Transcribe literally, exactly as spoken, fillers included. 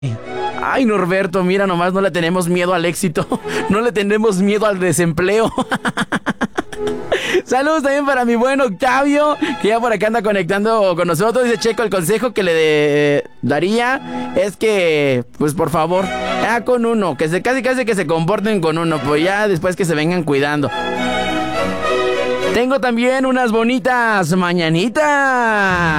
Ay, Norberto, mira nomás, no le tenemos miedo al éxito. No le tenemos miedo al desempleo. Saludos también para mi buen Octavio, que ya por acá anda conectando con nosotros. Dice Checo, el consejo que le de, daría es que, pues por favor, ya con uno, que se casi casi que se comporten con uno, pues ya después que se vengan cuidando. Tengo también unas bonitas mañanitas.